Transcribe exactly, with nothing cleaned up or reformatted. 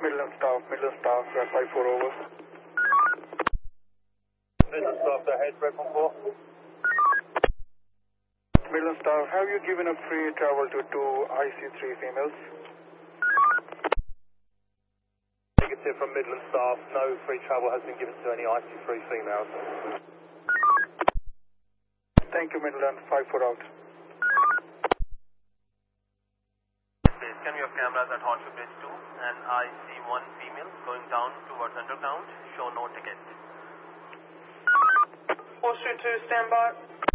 Midland staff, Midland staff, uh, five four over. Midland staff, the head, red one four. Midland staff, have you given a free travel to two I C three females? Negative from Midland staff, no free travel has been given to any I C three females. Thank you, Midland, five four out. Base, can we have cameras at Hornsby Bridge two and I see one female going down towards underground, show no ticket. Hornsby two, stand by.